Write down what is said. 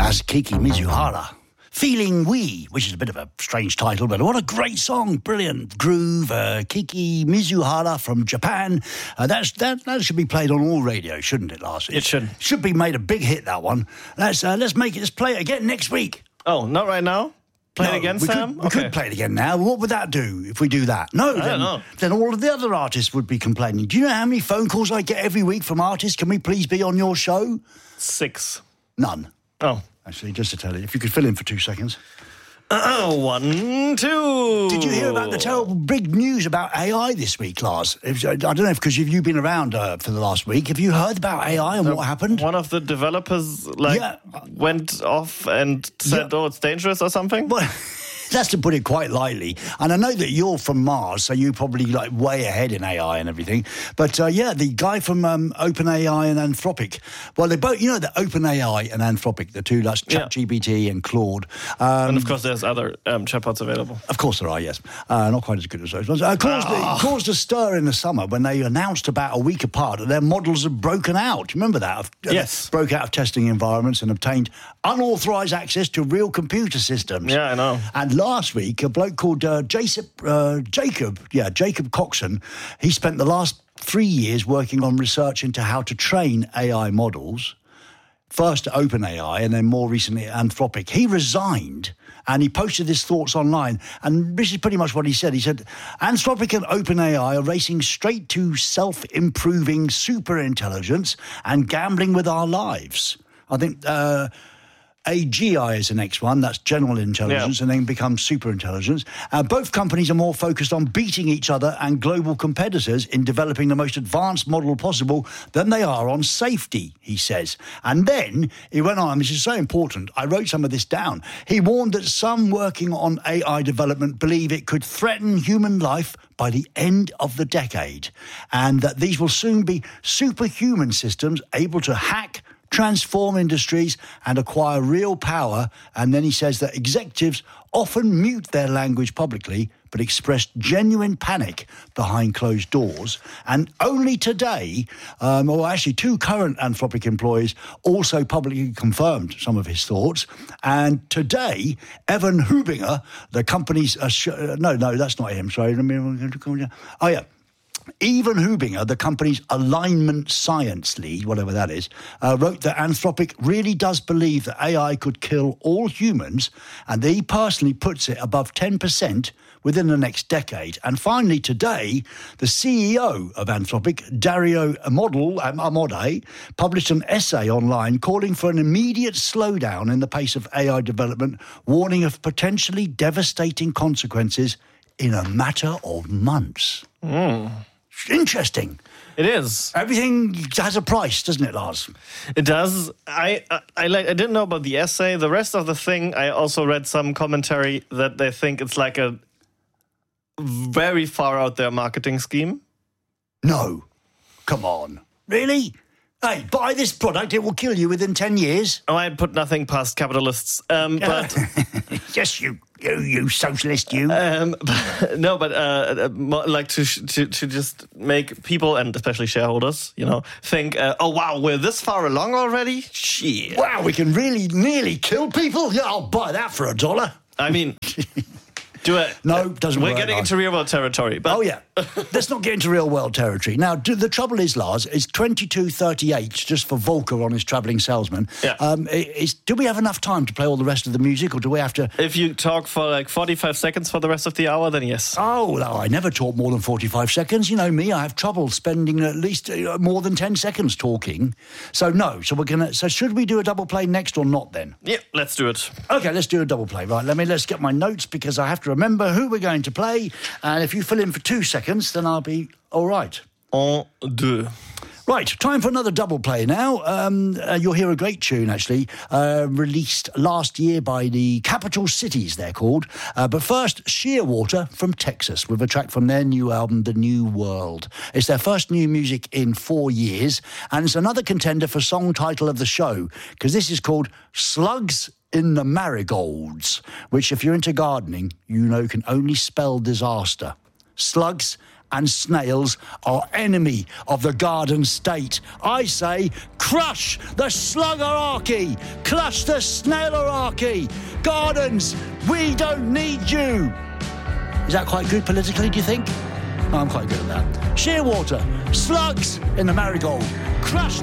That's Kiki Mizuhara. Feeling We, which is a bit of a strange title, but what a great song. Brilliant groove. Kiki Mizuhara from Japan. That should be played on all radio, shouldn't it, Lars? It should. Should be made a big hit, that one. Let's play it again next week. Oh, not right now? Play it again, Sam? We could play it again now. What would that do if we do that? No, I don't know. Then all of the other artists would be complaining. Do you know how many phone calls I get every week from artists? Can we please be on your show? 6. None. Oh. Actually, just to tell you, if you could fill in for 2 seconds. 1, 2. Did you hear about the terrible big news about AI this week, Lars? I don't know if because you've been around for the last week. Have you heard about AI and what happened? One of the developers went off and said, "Oh, it's dangerous" or something. Well, that's to put it quite lightly. And I know that you're from Mars, so you're probably like way ahead in AI and everything. But the guy from OpenAI and Anthropic, well, they both, the OpenAI and Anthropic, the two, that's ChatGPT and Claude. And of course, there's other chatbots available. Of course there are, yes. Not quite as good as those ones. Caused a stir in the summer when they announced about a week apart that their models had broken out. Do you remember that? Yes. Broke out of testing environments and obtained unauthorized access to real computer systems. Yeah, I know. And last week, a bloke called Jacob Coxon, he spent the last 3 years working on research into how to train AI models. First at OpenAI and then more recently at Anthropic. He resigned and he posted his thoughts online. And this is pretty much what he said. He said, Anthropic and OpenAI are racing straight to self-improving superintelligence and gambling with our lives. I think AGI is the next one. That's general intelligence and then becomes superintelligence. Both companies are more focused on beating each other and global competitors in developing the most advanced model possible than they are on safety, he says. And then he went on, this is so important, I wrote some of this down. He warned that some working on AI development believe it could threaten human life by the end of the decade, and that these will soon be superhuman systems able to hack, transform industries and acquire real power. And then he says that executives often mute their language publicly but express genuine panic behind closed doors. And only today, two current Anthropic employees also publicly confirmed some of his thoughts. And today, Evan Hubinger, the company's... no, that's not him, sorry. Evan Hubinger, the company's alignment science lead, whatever that is, wrote that Anthropic really does believe that AI could kill all humans, and he personally puts it above 10% within the next decade. And finally, today, the CEO of Anthropic, Dario Amodei, published an essay online calling for an immediate slowdown in the pace of AI development, warning of potentially devastating consequences in a matter of months. Interesting. It is. Everything has a price, doesn't it, Lars? It does. I didn't know about the essay. The rest of the thing, I also read some commentary that they think it's like a very far out there marketing scheme. No. Come on. Really? Hey, buy this product, it will kill you within 10 years. Oh, I put nothing past capitalists. But yes, you socialist, you. Like to just make people, and especially shareholders, think, oh, wow, we're this far along already? Shit. Wow, we can really nearly kill people? Yeah, I'll buy that for $1. I mean... Do it. No, doesn't work. We're getting into real world territory. But... Oh, yeah. Let's not get into real world territory. Now, the trouble is, Lars, is 2238, just for Volker on his travelling salesman. Yeah. Do we have enough time to play all the rest of the music, or do we have to... If you talk for like 45 seconds for the rest of the hour, then yes. Oh, no, I never talk more than 45 seconds. You know me, I have trouble spending at least more than 10 seconds talking. So, no. So should we do a double play next or not, then? Yeah, let's do it. OK, let's do a double play. Right, let's get my notes, because I have to remember who we're going to play, and if you fill in for 2 seconds, then I'll be all right. Un, deux. Right, time for another double play now. You'll hear a great tune, actually, released last year by the Capital Cities, they're called. But first, Shearwater from Texas, with a track from their new album, The New World. It's their first new music in 4 years, and it's another contender for song title of the show, because this is called Slugs in the Marigolds, which, if you're into gardening, can only spell disaster. Slugs and snails are enemy of the garden state. I say, crush the sluggerarchy, crush the snailerarchy. Gardens, we don't need you. Is that quite good politically, do you think? I'm quite good at that. Shearwater, slugs in the marigold, crush